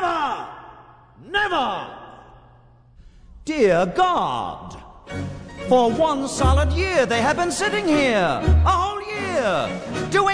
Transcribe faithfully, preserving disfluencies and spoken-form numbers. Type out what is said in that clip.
Never! Never! Dear God, for one solid year they have been sitting here, a whole year, doing